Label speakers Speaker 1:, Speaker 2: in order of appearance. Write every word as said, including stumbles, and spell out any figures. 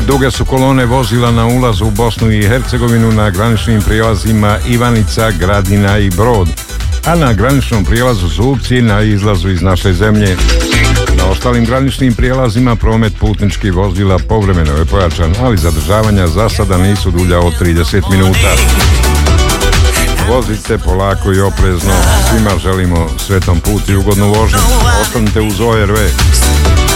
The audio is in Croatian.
Speaker 1: Duge su kolone vozila na ulazu u Bosnu i Hercegovinu na graničnim prijelazima Ivanica, Gradina i Brod, a na graničnom prijelazu Zubci na izlazu iz naše zemlje. Na ostalim graničnim prijelazima promet putničkih vozila povremeno je pojačan, ali zadržavanja za sada nisu dulja od trideset minuta. Vozite polako i oprezno. Svima želimo sretan put i ugodnu vožnju. Ostanite uz O R V.